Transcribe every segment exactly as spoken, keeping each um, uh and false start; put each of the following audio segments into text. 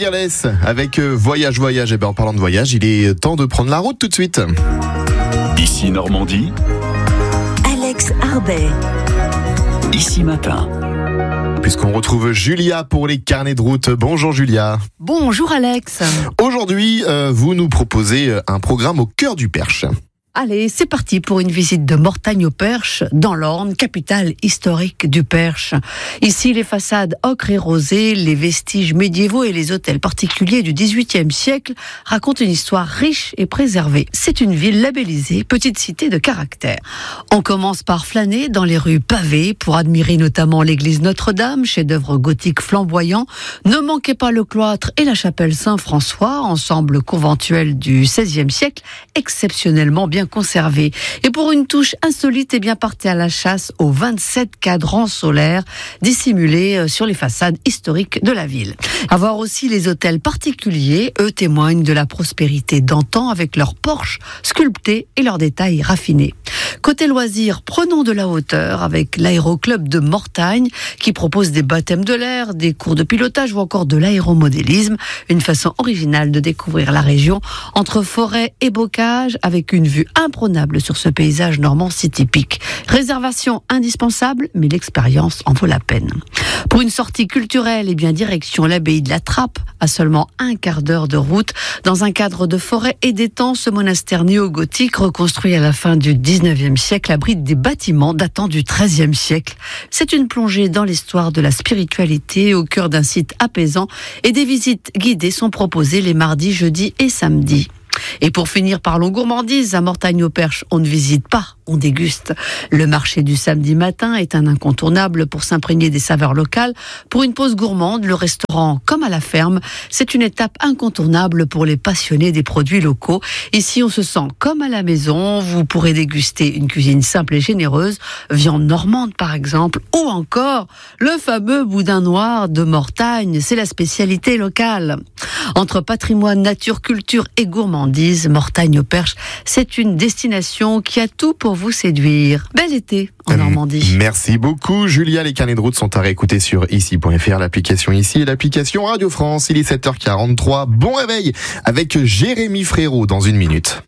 Wireless avec euh, Voyage Voyage. Et bien en parlant de voyage, il est temps de prendre la route tout de suite. Ici Normandie, Alex Arbet. Ici Matin. Puisqu'on retrouve Julia pour les carnets de route. Bonjour Julia. Bonjour Alex. Aujourd'hui, euh, vous nous proposez un programme au cœur du Perche. Allez, c'est parti pour une visite de Mortagne-au-Perche, dans l'Orne, capitale historique du Perche. Ici, les façades ocre et rosées, les vestiges médiévaux et les hôtels particuliers du dix-huitième siècle racontent une histoire riche et préservée. C'est une ville labellisée, petite cité de caractère. On commence par flâner dans les rues pavées pour admirer notamment l'église Notre-Dame, chef-d'œuvre gothique flamboyant. Ne manquez pas le cloître et la chapelle Saint-François, ensemble conventuel du seizième siècle, exceptionnellement bien conservé. Et pour une touche insolite, eh bien, partez à la chasse aux vingt-sept cadrans solaires dissimulés sur les façades historiques de la ville. À voir aussi les hôtels particuliers, eux témoignent de la prospérité d'antan avec leurs porches sculptés et leurs détails raffinés. Côté loisirs, prenons de la hauteur avec l'aéroclub de Mortagne qui propose des baptêmes de l'air, des cours de pilotage ou encore de l'aéromodélisme, une façon originale de découvrir la région entre forêt et bocage avec une vue imprenable sur ce paysage normand si typique. Réservation indispensable, mais l'expérience en vaut la peine. Pour une sortie culturelle, eh bien direction l'abbaye de la Trappe, à seulement un quart d'heure de route, dans un cadre de forêt et d'étang, ce monastère néo-gothique reconstruit à la fin du dix-neuvième siècle abrite des bâtiments datant du treizième siècle. C'est une plongée dans l'histoire de la spiritualité au cœur d'un site apaisant et des visites guidées sont proposées les mardis, jeudis et samedis. Et pour finir, parlons gourmandise. À Mortagne-au-Perche, on ne visite pas, on déguste. Le marché du samedi matin est un incontournable pour s'imprégner des saveurs locales. Pour une pause gourmande, le restaurant comme à la ferme, c'est une étape incontournable pour les passionnés des produits locaux. Ici, on se sent comme à la maison. Vous pourrez déguster une cuisine simple et généreuse, viande normande par exemple, ou encore le fameux boudin noir de Mortagne. C'est la spécialité locale. Entre patrimoine, nature, culture et gourmandise, Mortagne-au-Perche, c'est une destination qui a tout pour vous séduire. Bel été en Normandie. Merci beaucoup Julia. Les carnets de route sont à réécouter sur ici point f r, l'application ici et l'application Radio France. Il est sept heures quarante-trois. Bon réveil avec Jérémy Frérot dans une minute.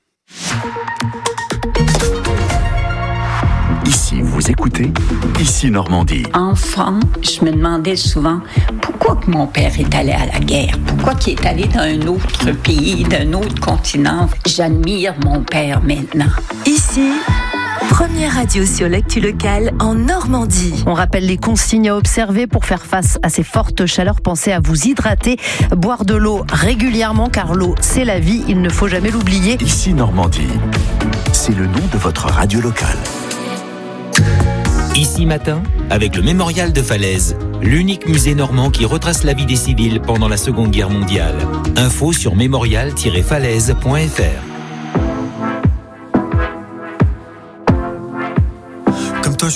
Ici vous écoutez, Ici Normandie. Enfant, je me demandais souvent pourquoi que mon père est allé à la guerre, pourquoi qu'il est allé dans un autre pays, d'un autre continent. J'admire mon père maintenant. Ici, première radio sur l'actu locale en Normandie. On rappelle les consignes à observer pour faire face à ces fortes chaleurs. Pensez à vous hydrater, boire de l'eau régulièrement car l'eau c'est la vie, il ne faut jamais l'oublier. Ici Normandie, c'est le nom de votre radio locale. Ici Matin, avec le Mémorial de Falaise, l'unique musée normand qui retrace la vie des civils pendant la Seconde Guerre mondiale. Info sur mémorial tiret falaise point f r.